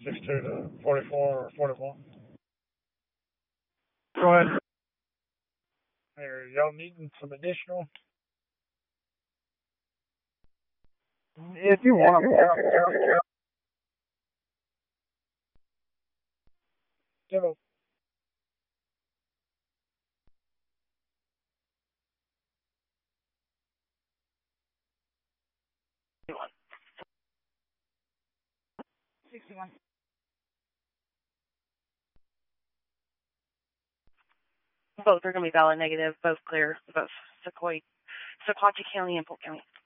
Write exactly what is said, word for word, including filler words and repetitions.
sixty-two to forty-four or forty-one. Go ahead. Are y'all needing some additional? If you want them. Demo. sixty-one. Both are going to be valid negative, both clear, both Sequoia, Sequatchie County and Polk County.